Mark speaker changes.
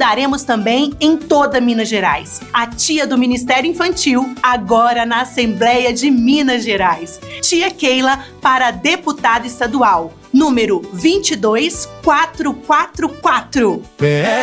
Speaker 1: estaremos também em toda Minas Gerais. A tia do Ministério Infantil, agora na Assembleia de Minas Gerais. Tia Keila para deputada estadual, número 22444.